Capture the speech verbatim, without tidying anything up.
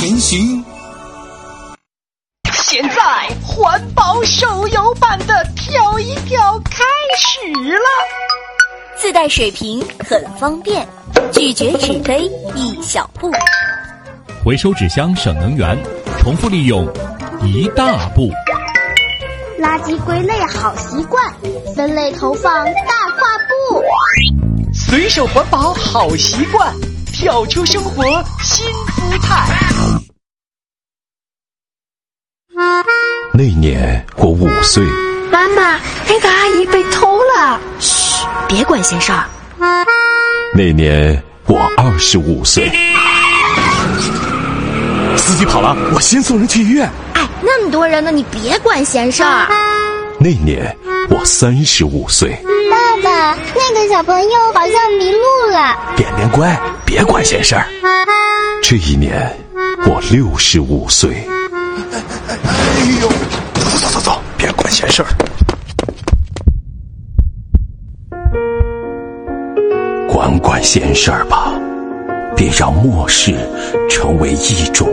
前行。 现在环保手游版的跳一跳开始了， 自带水瓶很方便，拒绝纸杯一小步， 回收纸箱省能源，重复利用一大步。 垃圾归类好习惯，分类投放大跨步。 随手环保好习惯，跳出生活新姿态。 那年我五岁， 妈妈，那个阿姨被偷了。嘘，别管闲事儿。 那年我二十五岁， 司机跑了，我先送人去医院。 哎，那么多人呢，你别管闲事儿。 那年我三十五岁， 爸爸，那个小朋友好像迷路了。 点点乖，别管闲事儿。这一年我六十五岁。 哎呦，走走走走，别管闲事儿。 管管闲事儿吧，别让漠视成为一种